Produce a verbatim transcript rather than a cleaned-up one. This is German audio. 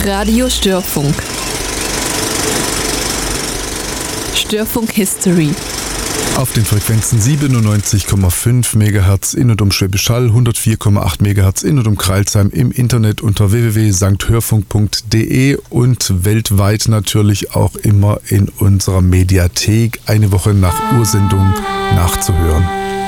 Radio Störfunk. Störfunk History. Auf den Frequenzen siebenundneunzig Komma fünf Megahertz in und um Schwäbisch Hall, hundertvier Komma acht Megahertz in und um Crailsheim, im Internet unter w w w punkt sankt hörfunk punkt d e und weltweit natürlich auch immer in unserer Mediathek eine Woche nach Ursendung nachzuhören.